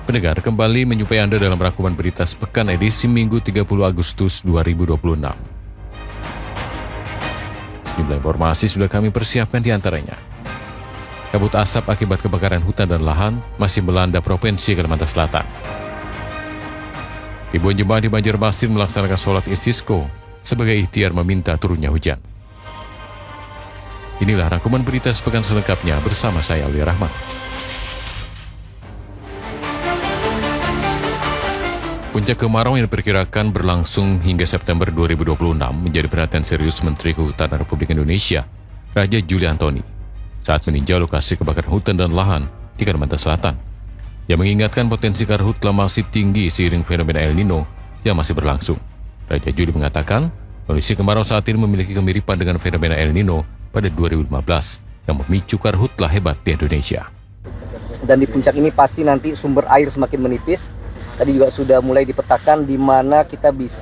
Pendengar, kembali menjumpai Anda dalam rangkuman berita sepekan edisi Minggu 30 Agustus 2026. Sejumlah informasi sudah kami persiapkan di antaranya. Kabut asap akibat kebakaran hutan dan lahan masih melanda Provinsi Kalimantan Selatan. Ribuan jemaah di Banjarmasin melaksanakan sholat istisqo sebagai ikhtiar meminta turunnya hujan. Inilah rangkuman berita sepekan selengkapnya bersama saya Ali Rahman. Puncak kemarau yang diperkirakan berlangsung hingga September 2026 menjadi perhatian serius Menteri Kehutanan Republik Indonesia, Raja Juli Antoni, saat meninjau lokasi kebakaran hutan dan lahan di Kalimantan Selatan. Yang mengingatkan potensi karhut telah masih tinggi seiring fenomena El Nino yang masih berlangsung. Raja Juli mengatakan, kondisi kemarau saat ini memiliki kemiripan dengan fenomena El Nino pada 2015 yang memicu karhutlah hebat di Indonesia. Dan di puncak ini pasti nanti sumber air semakin menipis. Tadi juga sudah mulai dipetakan di mana kita bisa